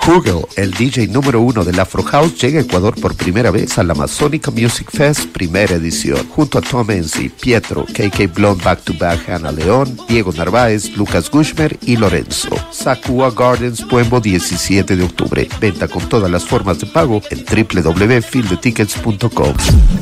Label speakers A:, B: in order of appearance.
A: Hugel, el DJ número 1 del Afro House, llega a Ecuador por primera vez a la Amazónica Music Fest primera edición, junto a Tom Enzi, Pietro, KK Blonde Back to Back, Ana León, Diego Narváez, Lucas Gushmer y Lorenzo. Sakua Gardens, Puembo, 17 de octubre. Venta con todas las formas de pago en www.fieldetickets.com.